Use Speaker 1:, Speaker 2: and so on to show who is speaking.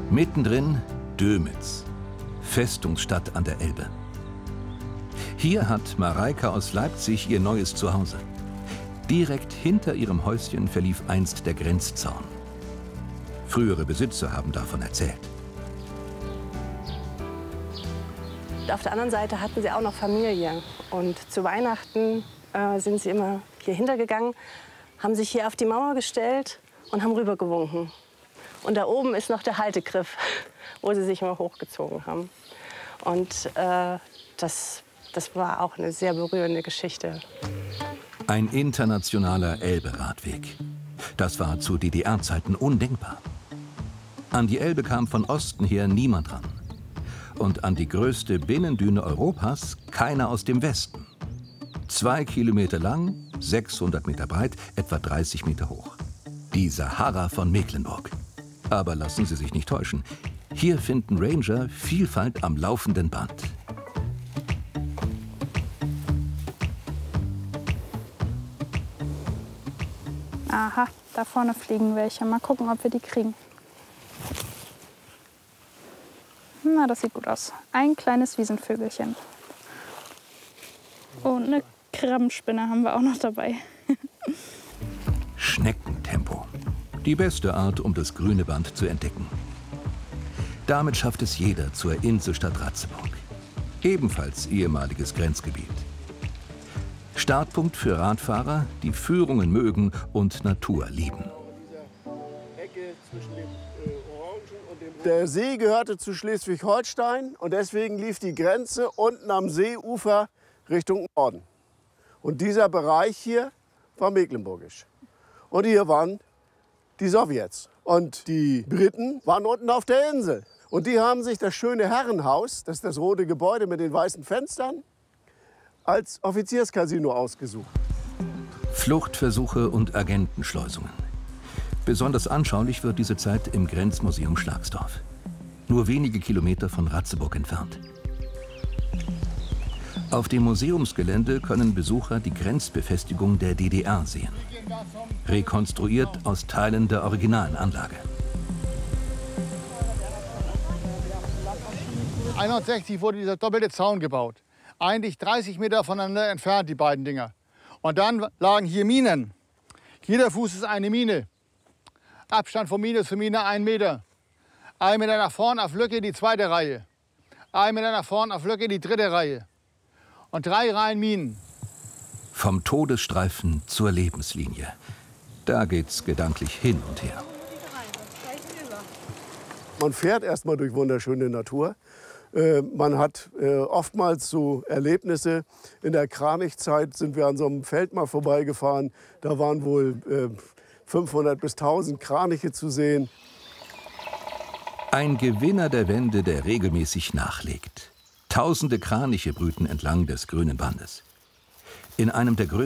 Speaker 1: Mittendrin Dömitz, Festungsstadt an der Elbe. Hier hat Mareike aus Leipzig ihr neues Zuhause. Direkt hinter ihrem Häuschen verlief einst der Grenzzaun. Frühere Besitzer haben davon erzählt.
Speaker 2: Auf der anderen Seite hatten sie auch noch Familie. Und zu Weihnachten sind sie immer hier hintergegangen, haben sich hier auf die Mauer gestellt und haben rübergewunken. Und da oben ist noch der Haltegriff, wo sie sich immer hochgezogen haben. Und das war auch eine sehr berührende Geschichte.
Speaker 1: Ein internationaler Elbe-Radweg. Das war zu DDR-Zeiten undenkbar. An die Elbe kam von Osten her niemand ran. Und an die größte Binnendüne Europas keiner aus dem Westen. 2 Kilometer lang, 600 Meter breit, etwa 30 Meter hoch. Die Sahara von Mecklenburg. Aber lassen Sie sich nicht täuschen. Hier finden Ranger Vielfalt am laufenden Band.
Speaker 3: Aha, da vorne fliegen welche. Mal gucken, ob wir die kriegen. Na, das sieht gut aus. Ein kleines Wiesenvögelchen. Und eine Krabbenspinne haben wir auch noch dabei.
Speaker 1: Schneckentempo. Die beste Art, um das grüne Band zu entdecken. Damit schafft es jeder zur Inselstadt Ratzeburg. Ebenfalls ehemaliges Grenzgebiet. Startpunkt für Radfahrer, die Führungen mögen und Natur lieben.
Speaker 4: Der See gehörte zu Schleswig-Holstein und deswegen lief die Grenze unten am Seeufer Richtung Norden. Und dieser Bereich hier war mecklenburgisch. Und hier waren die Sowjets. Und die Briten waren unten auf der Insel. Und die haben sich das schöne Herrenhaus, das ist das rote Gebäude mit den weißen Fenstern, als Offizierscasino ausgesucht.
Speaker 1: Fluchtversuche und Agentenschleusungen. Besonders anschaulich wird diese Zeit im Grenzmuseum Schlagsdorf. Nur wenige Kilometer von Ratzeburg entfernt. Auf dem Museumsgelände können Besucher die Grenzbefestigung der DDR sehen. Rekonstruiert aus Teilen der originalen Anlage.
Speaker 5: 1961 wurde dieser doppelte Zaun gebaut. Eigentlich 30 Meter voneinander entfernt, die beiden Dinger. Und dann lagen hier Minen. Jeder Fuß ist eine Mine. Abstand von Mine zu Mine 1 Meter. 1 Meter nach vorn auf Lücke die zweite Reihe. 1 Meter nach vorn auf Lücke die dritte Reihe. Und 3 Reihen Minen.
Speaker 1: Vom Todesstreifen zur Lebenslinie. Da geht's gedanklich hin und her.
Speaker 4: Man fährt erstmal durch wunderschöne Natur. Man hat oftmals so Erlebnisse. In der Kranichzeit sind wir an so einem Feld mal vorbeigefahren. Da waren wohl 500 bis 1000 Kraniche zu sehen.
Speaker 1: Ein Gewinner der Wende, der regelmäßig nachlegt. Tausende Kraniche brüten entlang des grünen Bandes. In einem der größten